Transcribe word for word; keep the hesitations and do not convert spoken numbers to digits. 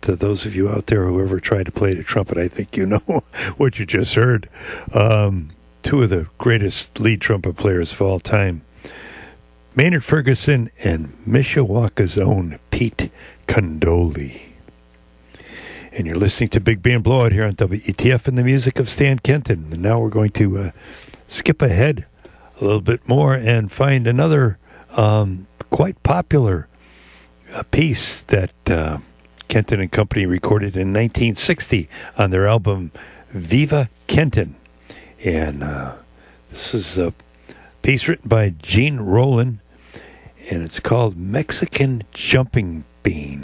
uh, those of you out there who ever tried to play the trumpet, I think you know what you just heard. Um, two of the greatest lead trumpet players of all time, Maynard Ferguson and Mishawaka's own Pete Condoli. And you're listening to Big Band Blowout here on W E T F and the music of Stan Kenton. And now we're going to uh, skip ahead a little bit more and find another um, quite popular uh, piece that uh, Kenton and Company recorded in nineteen sixty on their album Viva Kenton. And uh, this is a piece written by Gene Roland, and it's called Mexican Jumping Bean.